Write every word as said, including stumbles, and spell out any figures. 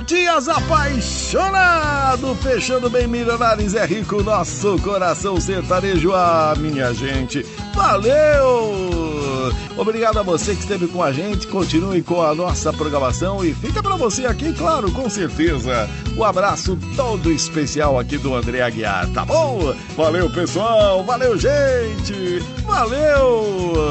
Dias apaixonado, fechando bem milionários é rico, nosso coração sertanejo, ah, minha gente, valeu! Obrigado a você que esteve com a gente, continue com a nossa programação e fica pra você aqui, claro, com certeza, um abraço todo especial aqui do André Aguiar, tá bom? Valeu, pessoal, valeu, gente, valeu!